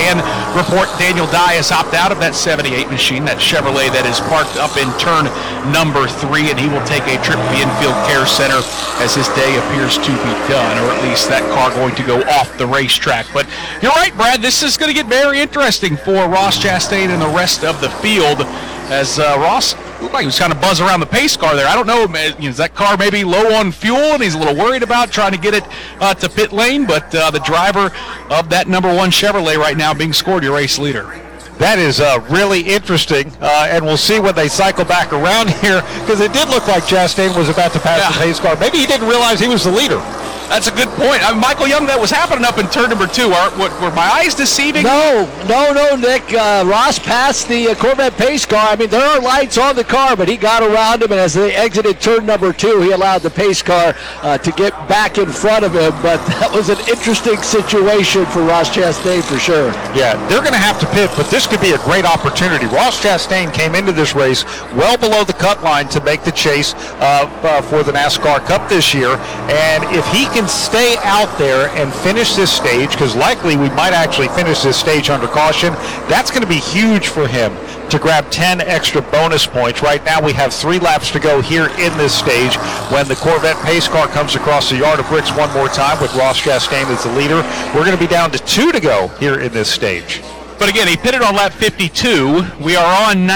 can report Daniel Dye has opted out of that 78 machine, that Chevrolet that is parked up in turn number 3, and he will take a trip to the infield care center as his day appears to be done, or at least that car going to go off the racetrack. But you're right, Brad, this is going to get very interesting for Ross Chastain and the rest of the field, as Ross looked like he was kind of buzzing around the pace car there. I don't know, is that car maybe low on fuel and he's a little worried about trying to get it to pit lane, but the driver of that number 1 Chevrolet right now being scored your race leader. That is really interesting, and we'll see when they cycle back around here, because it did look like Chastain was about to pass the pace car. Maybe he didn't realize he was the leader. That's a good point. Michael Young, that was happening up in turn number 2. Were my eyes deceiving? No, Nick. Ross passed the Corvette pace car. I mean, there are lights on the car, but he got around him, and as they exited turn number 2, he allowed the pace car to get back in front of him. But that was an interesting situation for Ross Chastain for sure. Yeah, they're going to have to pit, but this could be a great opportunity. Ross Chastain came into this race well below the cut line to make the chase for the NASCAR Cup this year, and if he can stay out there and finish this stage, because likely we might actually finish this stage under caution, that's going to be huge for him to grab 10 extra bonus points. Right now we have 3 laps to go here in this stage when the Corvette pace car comes across the yard of bricks one more time with Ross Chastain as the leader. We're going to be down to 2 to go here in this stage. But again, he pitted on lap 52. We are on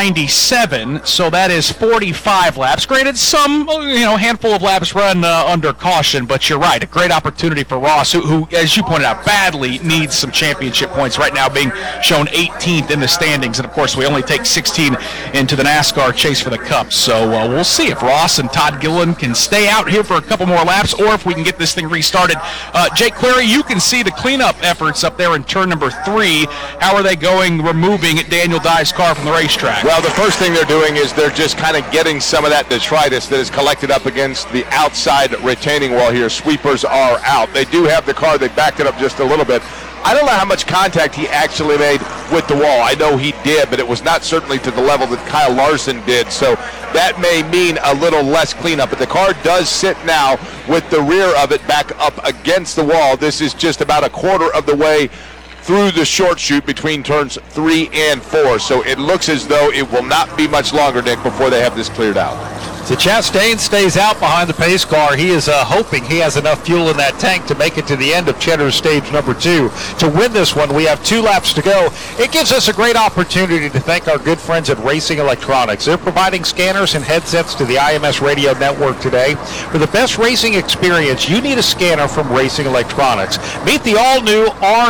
97, so that is 45 laps. Granted, some, handful of laps run under caution, but you're right. A great opportunity for Ross, who, as you pointed out, badly needs some championship points right now, being shown 18th in the standings. And, of course, we only take 16 into the NASCAR chase for the Cup. So we'll see if Ross and Todd Gilliland can stay out here for a couple more laps, or if we can get this thing restarted. Jake Query, you can see the cleanup efforts up there in turn number 3. How are they going, removing Daniel Dye's car from the racetrack? Well, the first thing they're doing is they're just kind of getting some of that detritus that is collected up against the outside retaining wall here. Sweepers are out. They do have the car. They backed it up just a little bit. I don't know how much contact he actually made with the wall. I know he did, but it was not certainly to the level that Kyle Larson did. So that may mean a little less cleanup. But the car does sit now with the rear of it back up against the wall. This is just about a quarter of the way through the short chute between turns 3 and 4. So it looks as though it will not be much longer, Nick, before they have this cleared out. So Chastain stays out behind the pace car. He is hoping he has enough fuel in that tank to make it to the end of Cheddar's stage number 2. To win this one, we have 2 laps to go. It gives us a great opportunity to thank our good friends at Racing Electronics. They're providing scanners and headsets to the IMS radio network today. For the best racing experience, you need a scanner from Racing Electronics. Meet the all-new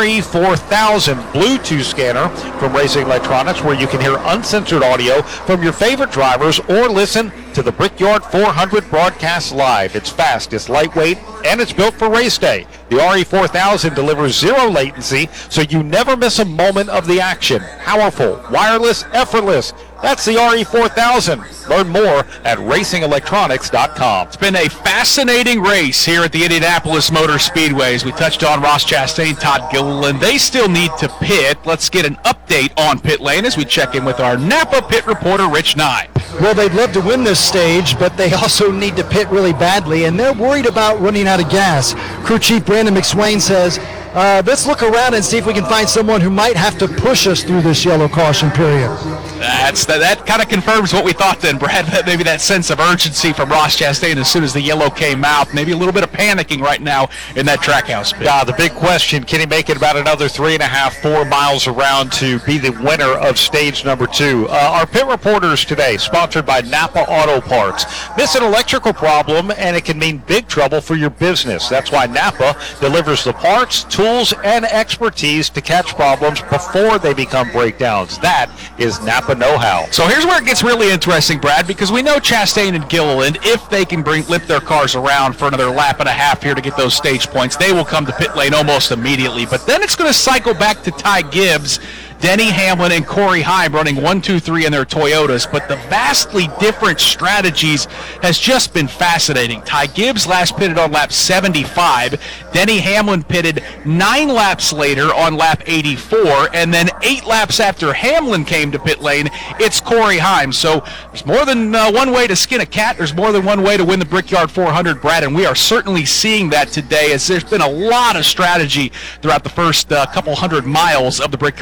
RE4000 Bluetooth scanner from Racing Electronics, where you can hear uncensored audio from your favorite drivers or listen to the Brickyard 400 broadcast live. It's fast, it's lightweight, and it's built for race day. The RE4000 delivers 0 latency, so you never miss a moment of the action. Powerful, wireless, effortless. That's the RE4000. Learn more at racingelectronics.com. It's been a fascinating race here at the Indianapolis Motor Speedway. As we touched on Ross Chastain, Todd Gilliland, they still need to pit. Let's get an update on pit lane as we check in with our Napa pit reporter, Rich Nye. Well, they'd love to win this stage, but they also need to pit really badly, and they're worried about running out of gas. Crew Chief Brandon McSwain says, let's look around and see if we can find someone who might have to push us through this yellow caution period. That kind of confirms what we thought then, Brad. Maybe that sense of urgency from Ross Chastain as soon as the yellow came out. Maybe a little bit of panicking right now in that Trackhouse pit. Yeah, the big question, can he make it about another 3.5-4 miles around to be the winner of stage number 2? Our pit reporters today, sponsored by Napa Auto Parts. Miss an electrical problem and it can mean big trouble for your business. That's why Napa delivers the parts, tools, and expertise to catch problems before they become breakdowns. That is Napa know-how. So here's where it gets really interesting, Brad, because we know Chastain and Gilliland, if they can lift their cars around for another lap and a half here to get those stage points, they will come to pit lane almost immediately. But then it's going to cycle back to Ty Gibbs, Denny Hamlin, and Corey Heim running 1, 2, 3 in their Toyotas, but the vastly different strategies has just been fascinating. Ty Gibbs last pitted on lap 75. Denny Hamlin pitted 9 laps later on lap 84, and then 8 laps after Hamlin came to pit lane, it's Corey Heim. So there's more than one way to skin a cat. There's more than one way to win the Brickyard 400, Brad, and we are certainly seeing that today, as there's been a lot of strategy throughout the first couple hundred miles of the Brickyard